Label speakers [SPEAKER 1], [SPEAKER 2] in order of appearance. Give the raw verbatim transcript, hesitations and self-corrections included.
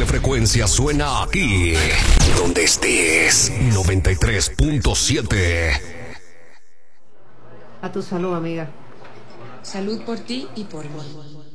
[SPEAKER 1] frecuencia suena aquí. Donde estés, noventa y tres punto siete.
[SPEAKER 2] A tu salud, amiga.
[SPEAKER 3] Salud por ti y por mí.